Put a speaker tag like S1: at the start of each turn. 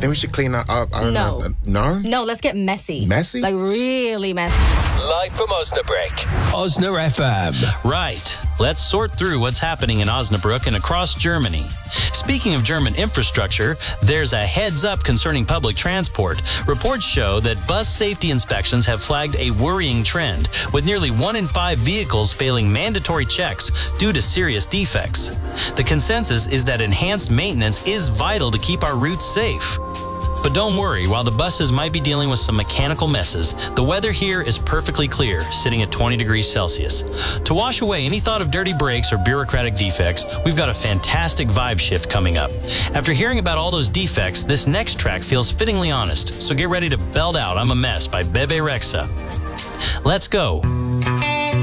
S1: think we should clean that up. I don't know. No?
S2: No, let's get messy.
S1: Messy?
S2: Like really messy.
S3: Live from Osnabrück. Osna FM.
S4: Right. Let's sort through what's happening in Osnabrück and across Germany. Speaking of German infrastructure, there's a heads up concerning public transport. Reports show that bus safety inspections have flagged a worrying trend, with nearly 1 in 5 vehicles failing mandatory checks due to serious defects. The consensus is that enhanced maintenance is vital to keep our routes safe. But don't worry, while the buses might be dealing with some mechanical messes, the weather here is perfectly clear, sitting at 20 degrees Celsius. To wash away any thought of dirty brakes or bureaucratic defects, we've got a fantastic vibe shift coming up. After hearing about all those defects, this next track feels fittingly honest, so get ready to belt out I'm a Mess by Bebe Rexha. Let's go.